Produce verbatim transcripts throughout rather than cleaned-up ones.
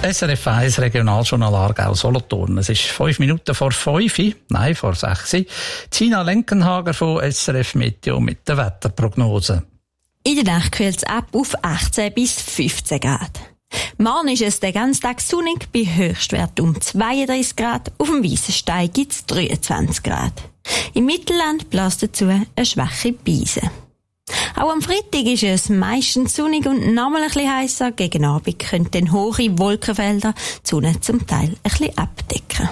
S R F eins Regionaljournal Aargau Solothurn. Es ist fünf Minuten vor fünf, nein, vor sechs. Tina Lenkenhager von S R F Meteo mit der Wetterprognose. In der Nacht kühlt es ab auf achtzehn bis fünfzehn Grad. Morgen ist es den ganzen Tag sonnig, bei Höchstwert um zweiunddreißig Grad, auf dem Weissenstein gibt es dreiundzwanzig Grad. Im Mittelland bläst dazu eine schwache Brise. Auch am Freitag ist es meistens sonnig und nochmal ein bisschen heißer. Gegen Abend können dann hohe Wolkenfelder die Sonne zum Teil ein bisschen abdecken.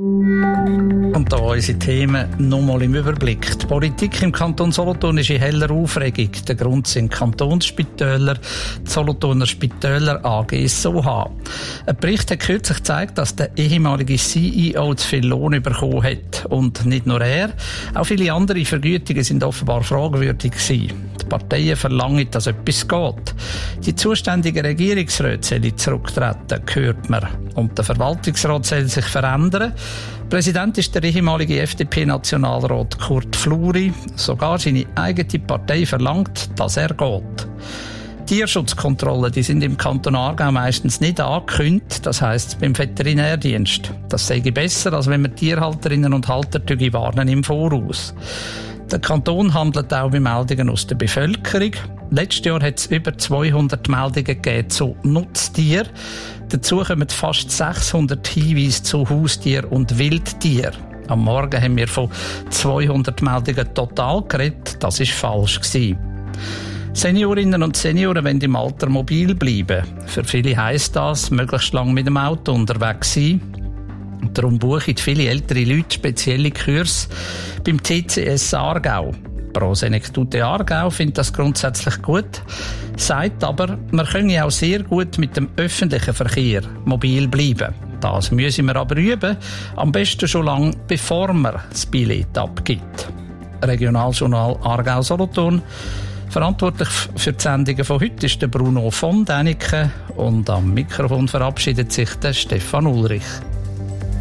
Und da unsere Themen nochmal im Überblick. Die Politik im Kanton Solothurn ist in heller Aufregung. Der Grund sind Kantonsspitäler, die Solothurner Spitäler A G S O H. Ein Bericht hat kürzlich gezeigt, dass der ehemalige C E O zu viel Lohn bekommen hat. Und nicht nur er, auch viele andere Vergütungen sind offenbar fragwürdig gewesen. Die Parteien verlangen, dass etwas geht. Die zuständigen Regierungsräte sollen zurücktreten, hört man. Und der Verwaltungsrat soll sich verändern. Präsident ist der ehemalige F D P-Nationalrat Kurt Fluri. Sogar seine eigene Partei verlangt, dass er geht. Tierschutzkontrollen, die sind im Kanton Aargau meistens nicht angekündigt, das heisst beim Veterinärdienst. Das sei besser, als wenn wir Tierhalterinnen und Halter warnen im Voraus. Der Kanton handelt auch bei Meldungen aus der Bevölkerung. Letztes Jahr hat es über zweihundert Meldungen gegeben zu Nutztieren. Dazu kommen fast sechshundert Hinweise zu Haustier- und Wildtier. Am Morgen haben wir von zweihundert Meldungen total geredet. Das war falsch gewesen. Seniorinnen und Senioren wollen im Alter mobil bleiben. Für viele heisst das, möglichst lange mit dem Auto unterwegs sein. Darum buchen viele ältere Leute spezielle Kurse beim T C S Aargau. Pro Senectute Aargau findet das grundsätzlich gut, sagt aber, man könne auch sehr gut mit dem öffentlichen Verkehr mobil bleiben. Das müssen wir aber üben, am besten schon lange, bevor man das Billett abgibt. Regionaljournal Aargau Solothurn. Verantwortlich für die Sendungen von heute ist der Bruno von Däniken und am Mikrofon verabschiedet sich der Stefan Ulrich.